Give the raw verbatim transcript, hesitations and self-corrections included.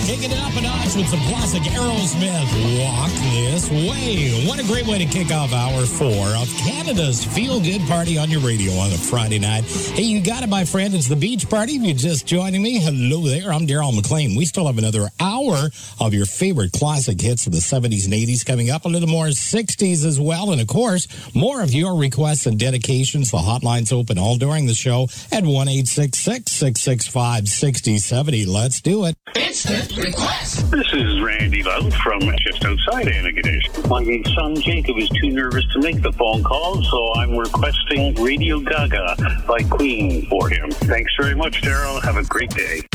Taking it up a notch with some classic Aerosmith, Walk This Way. What a great way to kick off hour four of Canada's feel-good party on your radio on a Friday night. Hey, you got it, my friend. It's the Beach Party. If you're just joining me, hello there. I'm Daryl McLean. We still have another hour of your favorite classic hits of the seventies and eighties coming up. A little more sixties as well. And, of course, more of your requests and dedications. The hotline's open all during the show at one eight six six, six six five, six zero seven zero. Let's do it. Instant request. This is Randy Love from just outside Antigonish. My son Jacob is too nervous to make the phone call, so I'm requesting Radio Gaga by Queen for him. Thanks very much, Daryl. Have a great day.